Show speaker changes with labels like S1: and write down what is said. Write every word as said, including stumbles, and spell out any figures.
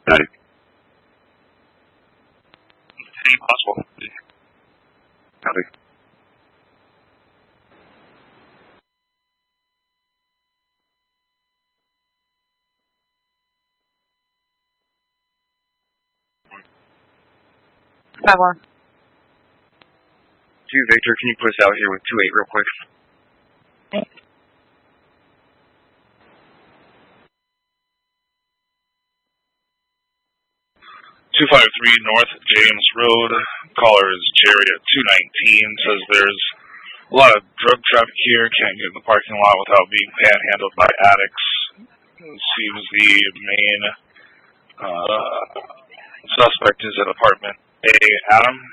S1: Got it. Any possible. Copy.
S2: five one.
S1: Two Victor, can you put us out here with two eight real quick?
S3: two five three North James Road. Caller is Jerry at two nineteen. Says there's a lot of drug traffic here. Can't get in the parking lot without being panhandled by addicts. Seems the main uh, suspect is at apartment A. Adam.